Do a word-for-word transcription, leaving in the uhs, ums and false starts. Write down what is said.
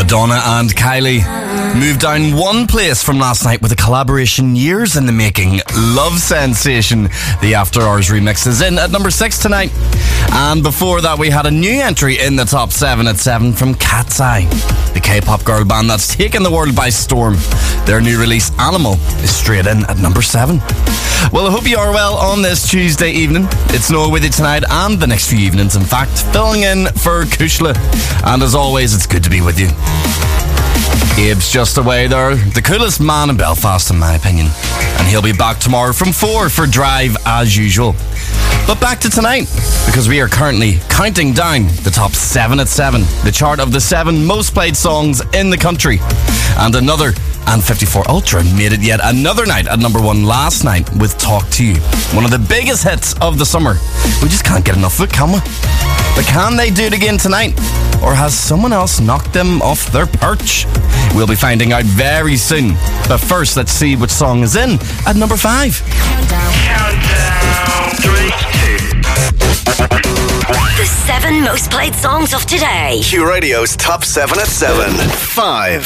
Madonna and Kylie moved down one place from last night with a collaboration years in the making. Love Sensation, the After Hours remix, is in at number six tonight. And before that, we had a new entry in the top seven at seven from Cat's Eye, the K-pop girl band that's taken the world by storm. Their new release, Animal, is straight in at number seven. Well, I hope you are well on this Tuesday evening. It's Noah with you tonight and the next few evenings, in fact, filling in for Kushla. And as always, it's good to be with you. Abe's just away there, the coolest man in Belfast in my opinion, and he'll be back tomorrow from four for Drive as usual. But back to tonight, because we are currently counting down the top seven at seven, the chart of the seven most played songs in the country. And another and fifty-four Ultra made it yet another night at number one last night with Talk to You, one of the biggest hits of the summer. We just can't get enough of it, can we? But can they do it again tonight? Or has someone else knocked them off their perch? We'll be finding out very soon. But first, let's see which song is in at number five. Countdown. Three, two, The seven most played songs of today. Q Radio's top seven at seven. Five.